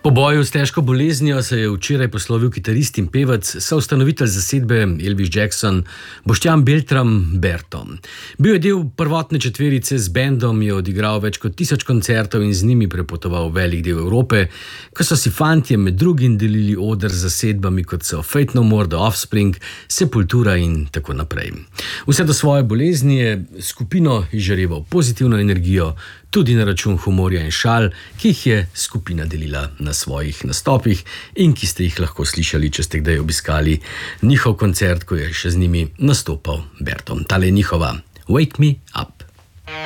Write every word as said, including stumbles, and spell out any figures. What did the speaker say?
Po boju s težko boleznijo se je včeraj poslovil kitarist in pevec, soustanovitelj zasedbe Elvis Jackson, Boštjan Beltram Berto. Bil je del prvotne četverice, z bendom je odigral več kot tisoč koncertov in z njimi prepotoval velik del Evrope, ko so si fantje med drugim delili oder z zasedbami, kot so Faith No More, The Offspring, Sepultura in tako naprej. Vse do svoje bolezni je skupino izžareval pozitivno energijo, tudi na račun humorja in šal, ki jih je skupina delila na svojih nastopih in ki ste jih lahko slišali, če ste kdaj obiskali njihov koncert, ko je še z njimi nastopal Berto. Tale je njihova Wake Me Up.